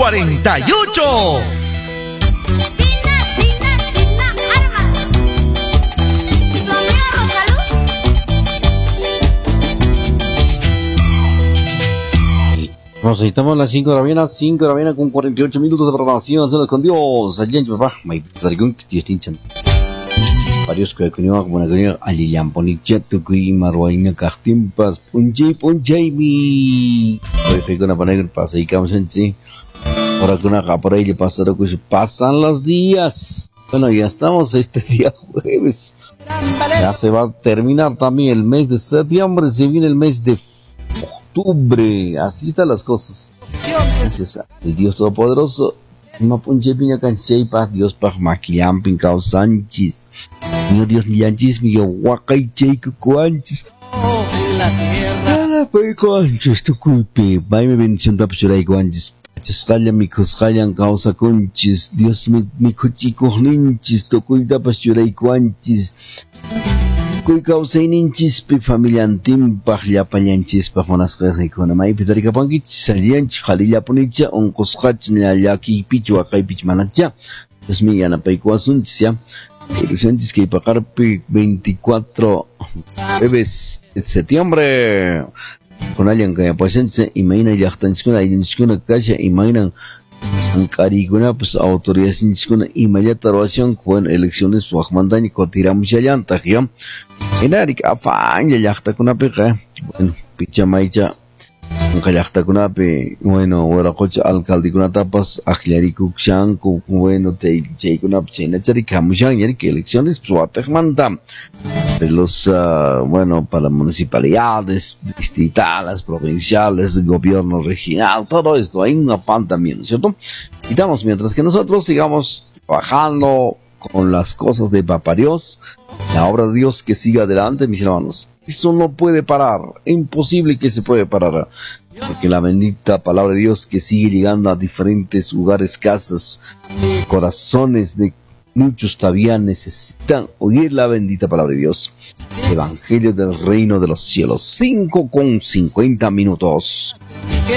48. Nos estamos a las 5 de la mañana con 48 minutos de programación. Saludos con Dios. Allí en papá, me traigo que Dios tinchan. Varios que conozco, como la Aliyan Ponicha, Tukui, Marwaina, Cachtimpas, Punjay, mi. Hoy fui con la panera, pasé y camos en sí. Ahora con la capa y le pasaron que pasan los días. Bueno, ya estamos este día jueves. Ya se va a terminar también el mes de septiembre, se viene el mes de octubre, así están las cosas. Gracias al Dios Todopoderoso. Mapunche piña cansei pa Dios pa maquillan pincao Sánchez. Señor Dios millanchis mi huacay checo cuanchis. La tierra. Pues cuanchis tu culpe. Vai me bendición da pchuray cuanchis. Chascalla mi coscallan causa conchis. Dios mi cuchico ninchis. Tu cuida pa pchuray cuanchis. Kuy kausay ninchis pi familia antim pahya palyanchis pa monas kayakona may pitarika pangit salianch khalilla punicha on koskach nyaki pichwa kay pichmanacha. Dios mío yana pay kuasunchis ya. Ilusiontis que pakarpi 24 jueves de septiembre. Con alguien que apoyense imagina yachtanskuna idinskuna kasha imaginan Ankariguna pues autoridades indiscuna inmediata relación con elecciones wahmandani kotiramos yallanta ya. Enarik afán yallachta kuna peka. Bueno, pichamaicha Kayakta kunape, bueno, ahora coche alcalde kuna tapas, agliariku kshanku, bueno, te kunap chena charikamushan, y que elecciones manda de los, bueno, para municipalidades, distritales, provinciales, gobierno regional, todo esto, hay un afán también, ¿no es cierto? Y estamos, mientras que nosotros sigamos trabajando con las cosas de Papá Dios, la obra de Dios que siga adelante, mis hermanos. Eso no puede parar, imposible que se puede parar, porque la bendita palabra de Dios que sigue llegando a diferentes lugares, casas, corazones de muchos todavía necesitan oír la bendita palabra de Dios. Evangelio del reino de los cielos, 5:50.